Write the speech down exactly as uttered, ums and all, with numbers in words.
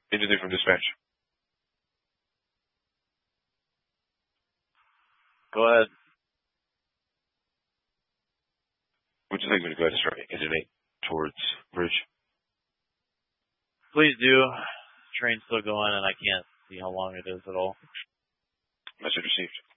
Anything from dispatch? Go ahead. What do you think when you go ahead and start engineering towards bridge? Please do. Train's still going, and I can't see how long it is at all. Message received.